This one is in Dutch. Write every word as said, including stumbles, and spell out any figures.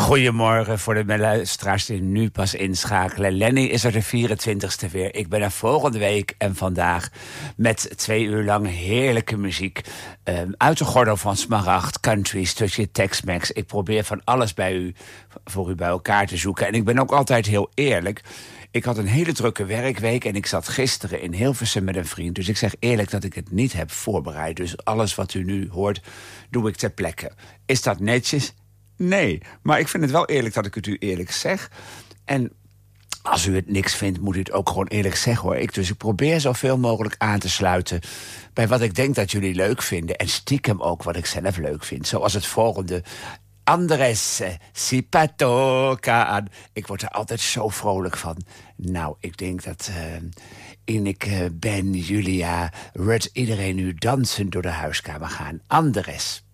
Goedemorgen voor de luisteraars die nu pas inschakelen. Lenny is er de vierentwintigste weer. Ik ben er volgende week en vandaag met twee uur lang heerlijke muziek. Um, uit de gordel van Smaragd, country, stukje Tex-Mex. Ik probeer van alles bij u, voor u bij elkaar te zoeken. En ik ben ook altijd heel eerlijk. Ik had een hele drukke werkweek en ik zat gisteren in Hilversum met een vriend. Dus ik zeg eerlijk dat ik het niet heb voorbereid. Dus alles wat u nu hoort, doe ik ter plekke. Is dat netjes? Nee, maar ik vind het wel eerlijk dat ik het u eerlijk zeg. En als u het niks vindt, moet u het ook gewoon eerlijk zeggen, hoor. Ik, dus ik probeer zoveel mogelijk aan te sluiten bij wat ik denk dat jullie leuk vinden. En stiekem ook wat ik zelf leuk vind. Zoals het volgende. Andres, si patoka. Ik word er altijd zo vrolijk van. Nou, ik denk dat uh, in ik uh, ben, Julia, wordt iedereen nu dansend door de huiskamer gaan. Andres.